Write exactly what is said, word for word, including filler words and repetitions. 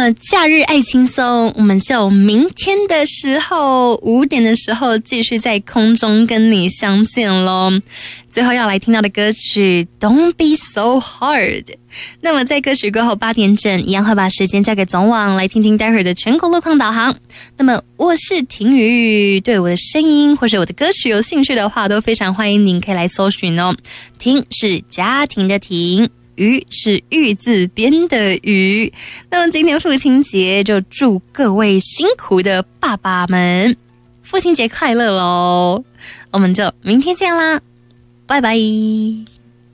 么假日爱轻松，我们就明天的时候五点的时候继续在空中跟你相见咯。最后要来听到的歌曲 Don't Be So Hard。 那么在歌曲过后八点整一样会把时间交给总网，来听听待会儿的全国路况导航。那么我是婷雨，对我的声音或是我的歌曲有兴趣的话，都非常欢迎您可以来搜寻哦。婷是家庭的婷，鱼是玉字边的鱼。那么今天父亲节，就祝各位辛苦的爸爸们父亲节快乐咯。我们就明天见啦，拜拜。